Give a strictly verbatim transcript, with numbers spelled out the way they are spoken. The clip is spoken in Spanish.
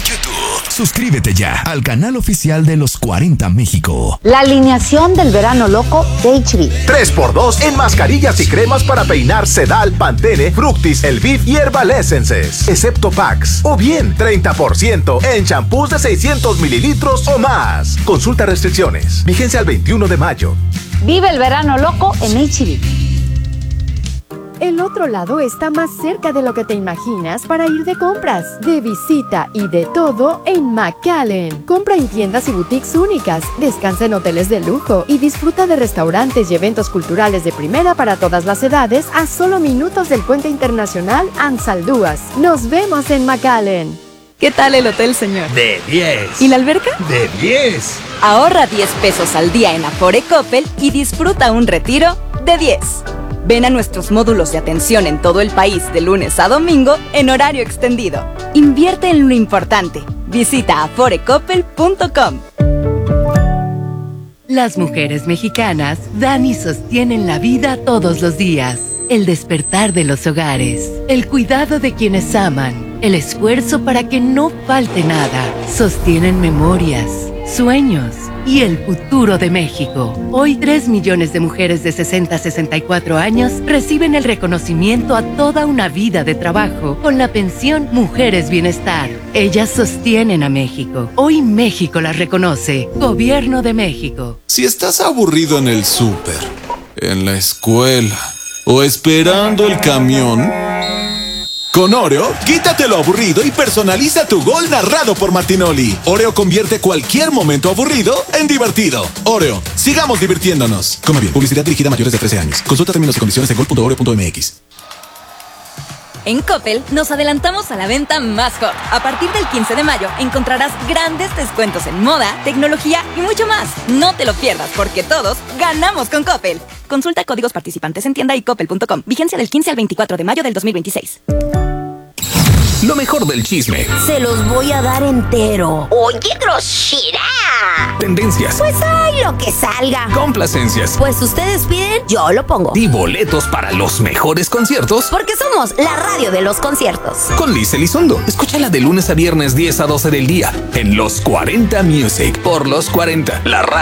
YouTube. Suscríbete ya al canal oficial de Los cuarenta México. La alineación del verano loco de H B. tres por dos en mascarillas y cremas para peinar Sedal, Pantene, Fructis, Elviv y Herbal Essences, excepto packs. O bien, treinta por ciento en champús de seiscientos mililitros o más. Consulta restricciones. Vigencia al veintiuno de mayo. Vive el verano loco en H B. El otro lado está más cerca de lo que te imaginas para ir de compras, de visita y de todo en McAllen. Compra en tiendas y boutiques únicas, descansa en hoteles de lujo y disfruta de restaurantes y eventos culturales de primera para todas las edades a solo minutos del puente internacional Ansaldúas. Nos vemos en McAllen. ¿Qué tal el hotel, señor? De diez. ¿Y la alberca? De diez. Ahorra diez pesos al día en Afore Coppel y disfruta un retiro de diez. Ven a nuestros módulos de atención en todo el país de lunes a domingo en horario extendido. Invierte en lo importante. Visita afore coppel punto com. Las mujeres mexicanas dan y sostienen la vida todos los días. El despertar de los hogares, el cuidado de quienes aman, el esfuerzo para que no falte nada. Sostienen memorias, sueños y el futuro de México. Hoy, tres millones de mujeres de sesenta a sesenta y cuatro años reciben el reconocimiento a toda una vida de trabajo con la pensión Mujeres Bienestar. Ellas sostienen a México. Hoy México las reconoce. Gobierno de México. Si estás aburrido en el súper, en la escuela o esperando el camión, con Oreo, quítate lo aburrido y personaliza tu gol narrado por Martinoli. Oreo convierte cualquier momento aburrido en divertido. Oreo, sigamos divirtiéndonos. Come bien. Publicidad dirigida a mayores de trece años. Consulta términos y condiciones en gol punto oreo punto m x. En Coppel nos adelantamos a la venta más hot. A partir del quince de mayo encontrarás grandes descuentos en moda, tecnología y mucho más. No te lo pierdas porque todos ganamos con Coppel. Consulta códigos participantes en tienda y coppel punto com. Vigencia del quince al veinticuatro de mayo del dos mil veintiséis. Lo mejor del chisme. Se los voy a dar entero. Oye, grosera. Tendencias. Pues hay lo que salga. Complacencias. Pues ustedes piden, yo lo pongo. Y boletos para los mejores conciertos. Porque somos la radio de los conciertos. Con Liz Elizondo. Escúchala de lunes a viernes diez a doce del día en Los cuarenta Music por Los cuarenta. La radio.